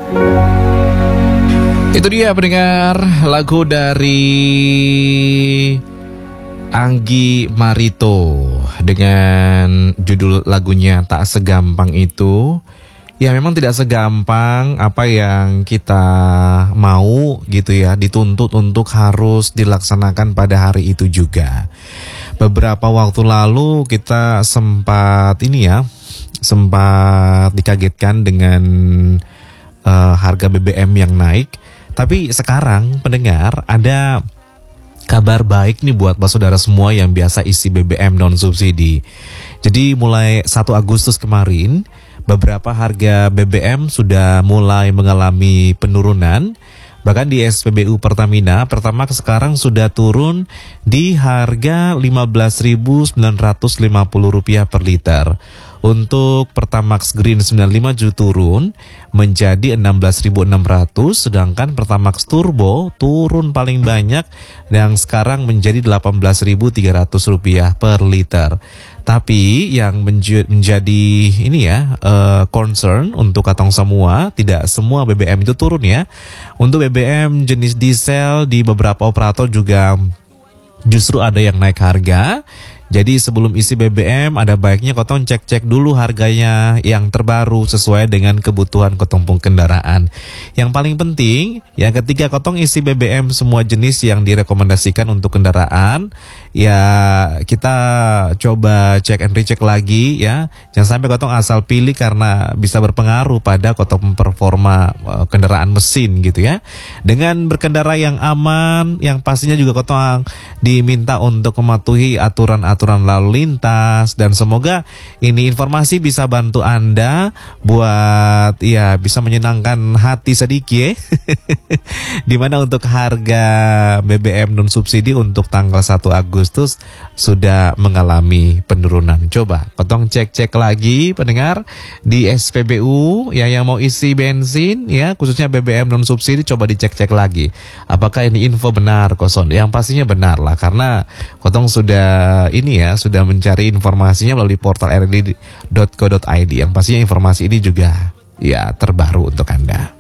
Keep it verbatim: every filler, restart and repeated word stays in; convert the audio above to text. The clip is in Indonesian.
Itu dia pendengar, lagu dari Anggi Marito dengan judul lagunya Tak Segampang Itu. Ya memang tidak segampang apa yang kita mau gitu ya, dituntut untuk harus dilaksanakan pada hari itu juga. Beberapa waktu lalu kita sempat ini ya, sempat dikagetkan dengan uh, harga B B M yang naik. Tapi sekarang pendengar, ada kabar baik nih buat saudara semua yang biasa isi B B M non subsidi. Jadi mulai satu Agustus kemarin, beberapa harga B B M sudah mulai mengalami penurunan. Bahkan di S P B U Pertamina, Pertamax sekarang sudah turun di harga lima belas ribu sembilan ratus lima puluh rupiah per liter. Untuk Pertamax Green sembilan puluh lima juga turun menjadi enam belas ribu enam ratus, sedangkan Pertamax Turbo turun paling banyak yang sekarang menjadi delapan belas ribu tiga ratus rupiah per liter. Tapi yang menj- menjadi ini ya uh, concern untuk katong semua, tidak semua B B M itu turun ya. Untuk B B M jenis diesel di beberapa operator juga justru ada yang naik harga. Jadi sebelum isi B B M ada baiknya kotong cek-cek dulu harganya yang terbaru sesuai dengan kebutuhan kotong kendaraan. Yang paling penting ya, ketika kotong isi B B M semua jenis yang direkomendasikan untuk kendaraan, ya kita coba cek and recheck lagi ya. Jangan sampai kotong asal pilih karena bisa berpengaruh pada kotong performa uh, kendaraan mesin gitu ya. Dengan berkendara yang aman, yang pastinya juga kotong diminta untuk mematuhi aturan-aturan aturan lalu lintas, dan semoga ini informasi bisa bantu Anda buat ya bisa menyenangkan hati sedikit dimana untuk harga B B M non subsidi untuk tanggal satu Agustus sudah mengalami penurunan. Coba potong cek-cek lagi pendengar di S P B U ya, yang mau isi bensin ya khususnya B B M non subsidi, coba dicek-cek lagi apakah ini info benar koson. Yang pastinya benar lah, karena kotong sudah ini ya sudah mencari informasinya melalui portal r d dot co dot i d, yang pastinya informasi ini juga ya terbaru untuk Anda.